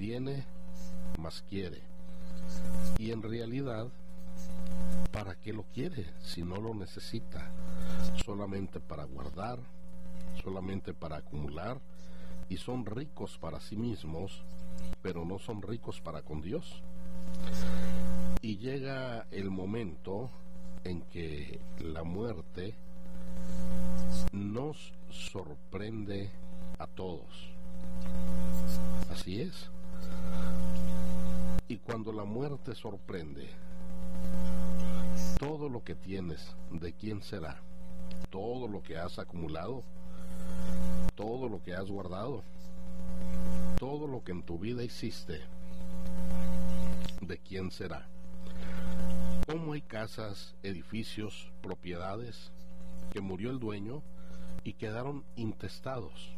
tiene, más quiere. Y en realidad, ¿para qué lo quiere si no lo necesita? Solamente para guardar, solamente para acumular, y son ricos para sí mismos, pero no son ricos para con Dios. Y llega el momento en que la muerte nos sorprende a todos. Así es. Y cuando la muerte sorprende, todo lo que tienes, ¿de quién será? Todo lo que has acumulado, todo lo que has guardado, todo lo que en tu vida hiciste, ¿de quién será? ¿Cómo hay casas, edificios, propiedades que murió el dueño y quedaron intestados?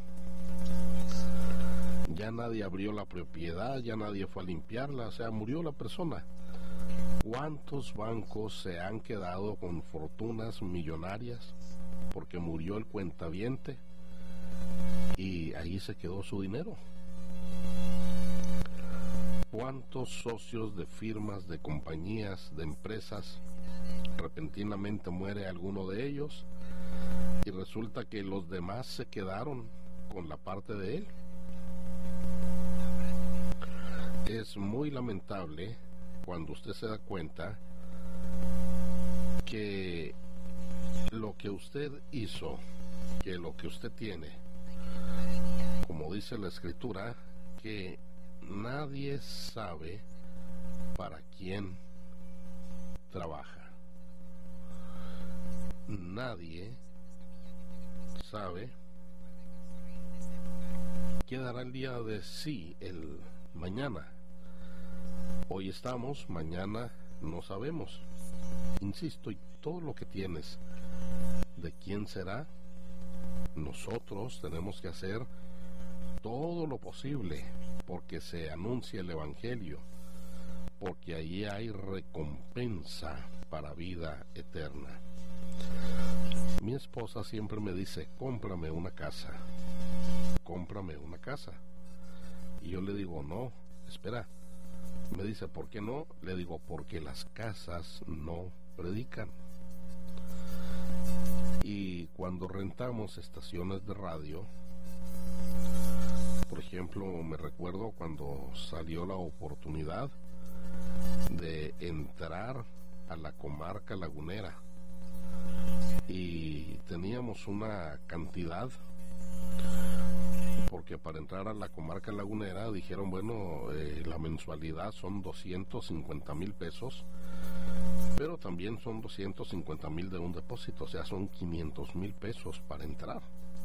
Ya nadie abrió la propiedad, ya nadie fue a limpiarla, o sea, murió la persona. ¿Cuántos bancos se han quedado con fortunas millonarias porque murió el cuentaviente y ahí se quedó su dinero? ¿Cuántos socios de firmas, de compañías, de empresas, repentinamente muere alguno de ellos y resulta que los demás se quedaron con la parte de él? Es muy lamentable cuando usted se da cuenta que lo que usted hizo, que lo que usted tiene, como dice la Escritura, que nadie sabe para quién trabaja. Nadie sabe qué dará el día de sí, el mañana. Hoy estamos, mañana no sabemos. Insisto, y todo lo que tienes, ¿de quién será? Nosotros tenemos que hacer todo lo posible porque se anuncie el Evangelio, porque allí hay recompensa para vida eterna. Mi esposa siempre me dice, cómprame una casa, cómprame una casa. Y yo le digo, no, espera. Me dice, ¿por qué no? Le digo, porque las casas no predican. Y cuando rentamos estaciones de radio, por ejemplo, me recuerdo cuando salió la oportunidad de entrar a la comarca lagunera y teníamos una cantidad, porque para entrar a la comarca lagunera dijeron, bueno, la mensualidad son 250,000 pesos, pero también son 250,000 de un depósito, o sea, son 500,000 pesos para entrar.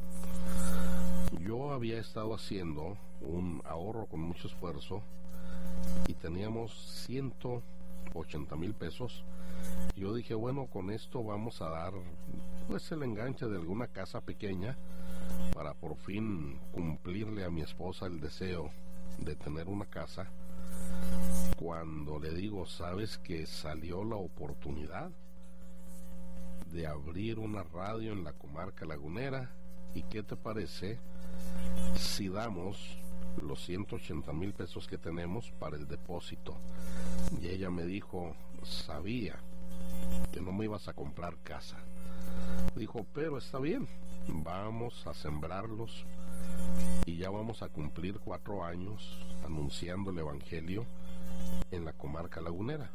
Yo había estado haciendo un ahorro con mucho esfuerzo y teníamos 180,000 pesos. Yo dije, bueno, con esto vamos a dar pues el enganche de alguna casa pequeña para por fin cumplirle a mi esposa el deseo de tener una casa. Cuando le digo, ¿sabes que salió la oportunidad de abrir una radio en la comarca lagunera? ¿Y qué te parece si damos los 180,000 pesos que tenemos para el depósito? Y ella me dijo, sabía que no me ibas a comprar casa. Dijo, pero está bien, vamos a sembrarlos y ya vamos a cumplir 4 años anunciando el Evangelio en la comarca lagunera.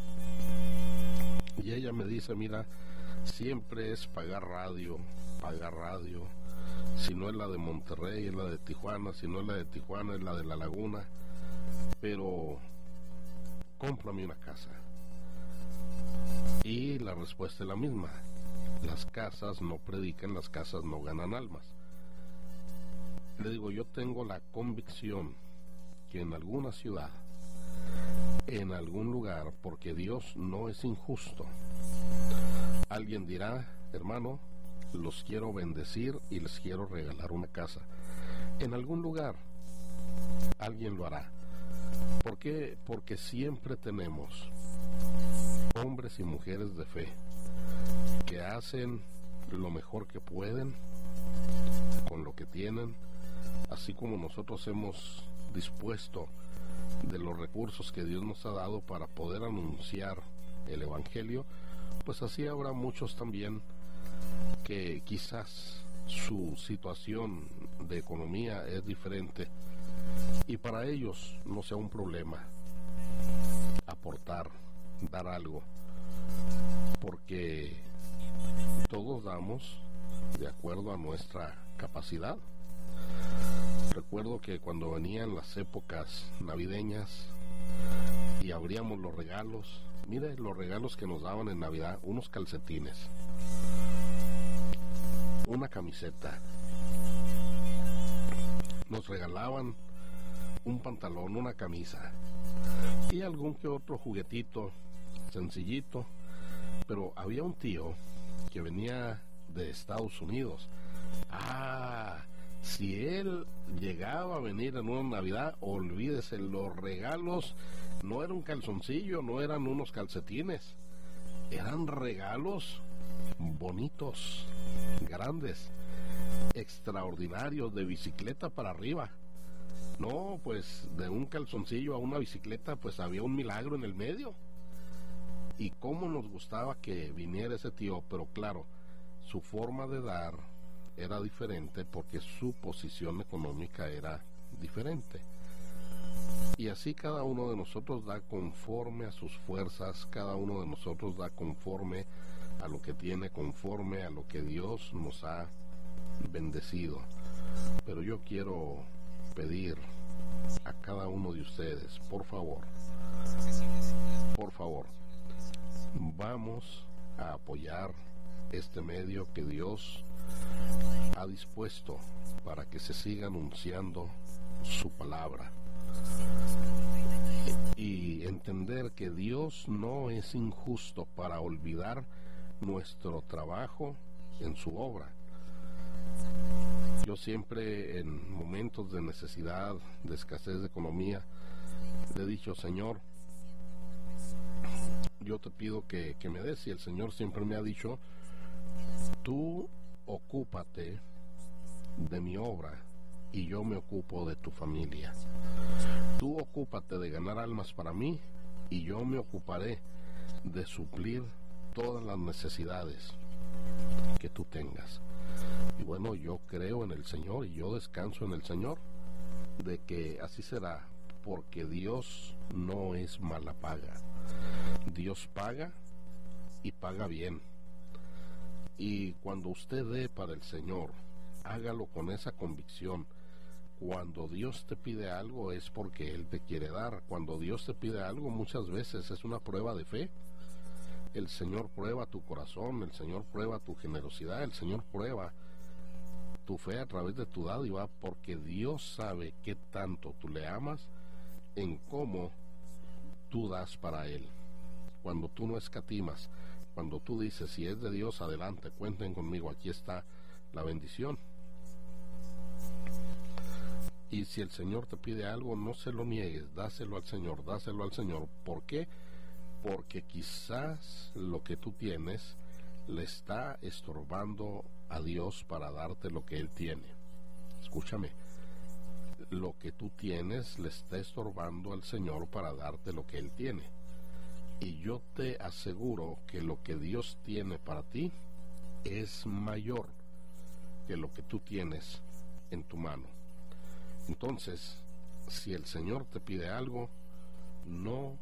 Y ella me dice, mira, siempre es pagar radio, si no es la de Monterrey, es la de Tijuana, si no es la de Tijuana, es la de La Laguna, pero cómprame una casa. Y la respuesta es la misma, las casas no predican, las casas no ganan almas. Le digo, yo tengo la convicción que en alguna ciudad, en algún lugar, porque Dios no es injusto, alguien dirá, hermano, los quiero bendecir y les quiero regalar una casa. En algún lugar alguien lo hará. ¿Por qué? Porque siempre tenemos hombres y mujeres de fe que hacen lo mejor que pueden con lo que tienen, así como nosotros hemos dispuesto de los recursos que Dios nos ha dado para poder anunciar el Evangelio, pues así habrá muchos también que quizás su situación de economía es diferente y para ellos no sea un problema aportar, dar algo, porque todos damos de acuerdo a nuestra capacidad. Recuerdo que cuando venían las épocas navideñas y abríamos los regalos, mire los regalos que nos daban en Navidad: unos calcetines, una camiseta, nos regalaban un pantalón, una camisa y algún que otro juguetito sencillito. Pero había un tío que venía de Estados Unidos. Si él llegaba a venir en una Navidad, olvídese, los regalos no era un calzoncillo, no eran unos calcetines, eran regalos bonitos, grandes, extraordinarios, de bicicleta para arriba. No, pues de un calzoncillo a una bicicleta, pues había un milagro en el medio. Y cómo nos gustaba que viniera ese tío, pero claro, su forma de dar era diferente porque su posición económica era diferente. Y así cada uno de nosotros da conforme a sus fuerzas, cada uno de nosotros da conforme a lo que tiene, conforme a lo que Dios nos ha bendecido. Pero yo quiero pedir a cada uno de ustedes, por favor, vamos a apoyar este medio que Dios ha dispuesto para que se siga anunciando su palabra, y entender que Dios no es injusto para olvidar nuestro trabajo en su obra. Yo siempre, en momentos de necesidad, de escasez de economía, le he dicho: Señor, yo te pido que me des. Y el Señor siempre me ha dicho: tú ocúpate de mi obra y yo me ocupo de tu familia. Tú ocúpate de ganar almas para mí y yo me ocuparé de suplir todas las necesidades que tú tengas. Y bueno, yo creo en el Señor y yo descanso en el Señor de que así será, porque Dios no es mala paga. Dios paga y paga bien. Y cuando usted dé para el Señor, hágalo con esa convicción. Cuando Dios te pide algo es porque Él te quiere dar. Cuando Dios te pide algo, muchas veces es una prueba de fe. El Señor prueba tu corazón, el Señor prueba tu generosidad, el Señor prueba tu fe a través de tu dádiva, porque Dios sabe qué tanto tú le amas en cómo tú das para Él. Cuando tú no escatimas, cuando tú dices: si es de Dios, adelante, cuenten conmigo, aquí está la bendición. Y si el Señor te pide algo, no se lo niegues, dáselo al Señor, dáselo al Señor. ¿Por qué? Porque quizás lo que tú tienes le está estorbando a Dios para darte lo que Él tiene. Escúchame, lo que tú tienes le está estorbando al Señor para darte lo que Él tiene. Y yo te aseguro que lo que Dios tiene para ti es mayor que lo que tú tienes en tu mano. Entonces, si el Señor te pide algo, no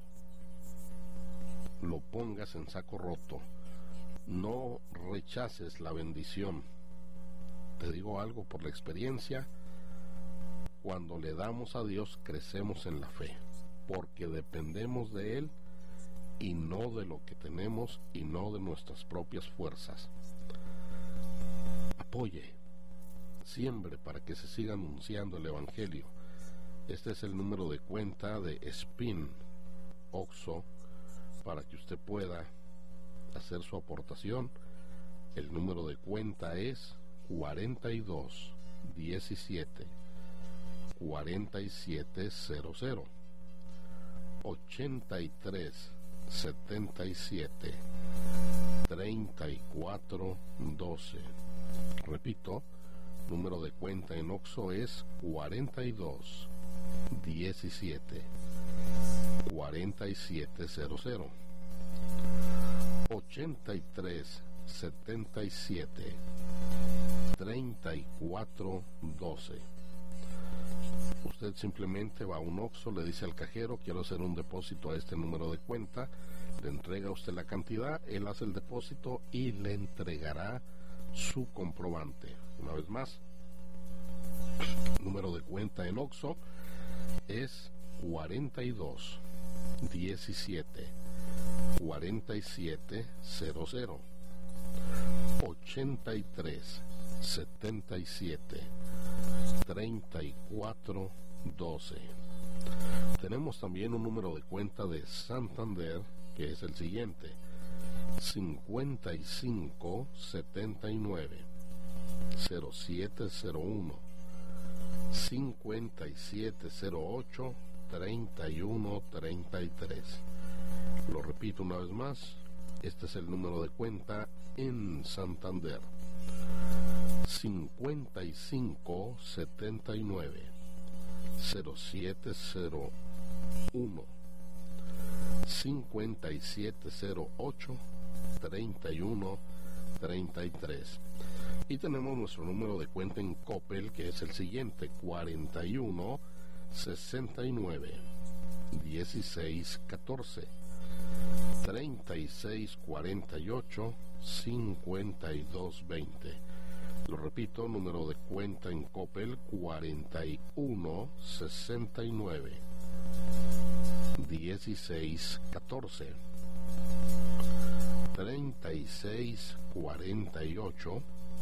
lo pongas en saco roto, no rechaces la bendición. Te digo algo por la experiencia: cuando le damos a Dios, crecemos en la fe, porque dependemos de Él y no de lo que tenemos y no de nuestras propias fuerzas. Apoye, siembre para que se siga anunciando el Evangelio. Este es el número de cuenta de Spin Oxxo para que usted pueda hacer su aportación. El número de cuenta es 42 17 4700 83 77 34 12. Repito, número de cuenta en Oxxo es 42 17 4700, 8377 3412. Usted simplemente va a un Oxxo, le dice al cajero: quiero hacer un depósito a este número de cuenta, le entrega a usted la cantidad, él hace el depósito y le entregará su comprobante. Una vez más, número de cuenta en Oxxo es 42 17 4700, 83 77 3412. Tenemos también un número de cuenta de Santander, que es el siguiente: 55 79 0701 5708 3133. Lo repito una vez más, este es el número de cuenta en Santander: 55 79 0701 5708 3133. Y tenemos nuestro número de cuenta en Coppel, que es el siguiente: 41 69 16 14 36 48 52 20. Lo repito, número de cuenta en Coppel: 41 69 16 14 36 48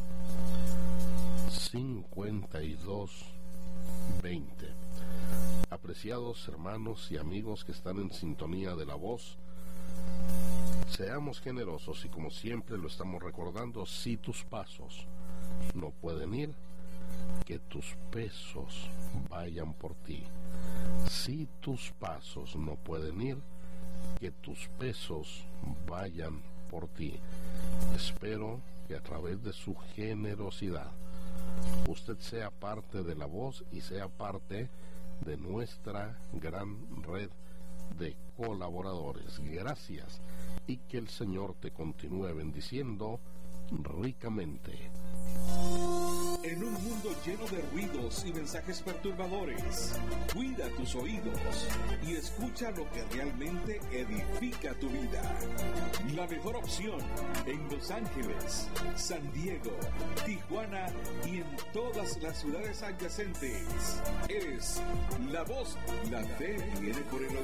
52 20. Apreciados hermanos y amigos que están en sintonía de la voz, seamos generosos y, como siempre lo estamos recordando, si tus pasos no pueden ir, que tus pesos vayan por ti. Si tus pasos no pueden ir, que tus pesos vayan por ti. Espero que a través de su generosidad usted sea parte de la voz y sea parte de nuestra gran red de colaboradores. Gracias, y que el Señor te continúe bendiciendo ricamente. En un mundo lleno de ruidos y mensajes perturbadores, cuida tus oídos y escucha lo que realmente edifica tu vida. La mejor opción en Los Ángeles, San Diego, Tijuana y en todas las ciudades adyacentes es La Voz. La fe viene por el oído.